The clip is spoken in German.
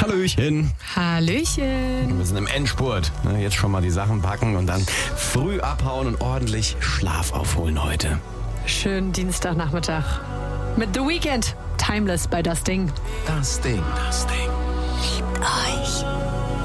Hallöchen. Hallöchen. Wir sind im Endspurt. Jetzt schon mal die Sachen packen und dann früh abhauen und ordentlich Schlaf aufholen heute. Schönen Dienstagnachmittag mit The Weeknd. Timeless bei Das Ding. Das Ding. Liebt euch.